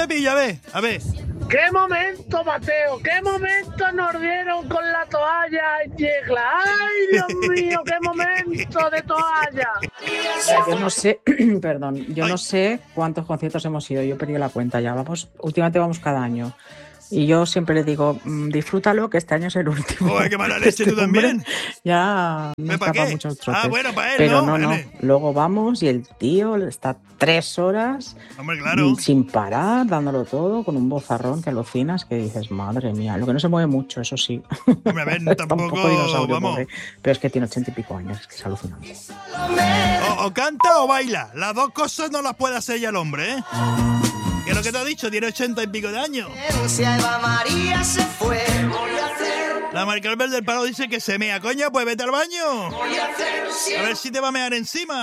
pillo, a ver. ¡Qué momento, Mateo! ¡Qué momento nos dieron con la toalla en Yegla! ¡Ay, Dios mío, qué momento de toalla! Yo no sé, perdón, no sé cuántos conciertos hemos ido, yo perdí la cuenta ya, últimamente vamos cada año. Y yo siempre le digo, disfrútalo, que este año es el último. ¡Joder, qué mala leche tú también! Ya me escapa muchos trotes. Bueno, para él, pero ¿no? No. Luego vamos y el tío está 3 horas Hombre, claro. Sin parar, dándolo todo, con un vozarrón que alucinas, que dices, madre mía, lo que no se mueve mucho, eso sí. Hombre, a ver, tampoco, vamos. Pobre, pero es que tiene 80 y pico años, es que es alucinante. O canta o baila, las dos cosas no las puede hacer ya el hombre, ¿eh? Que lo que te he dicho, tiene 80 y pico de años. Eva María se fue. La Maricalbel del Palo dice que se mea, coño, pues vete al baño. A ver si te va a mear encima.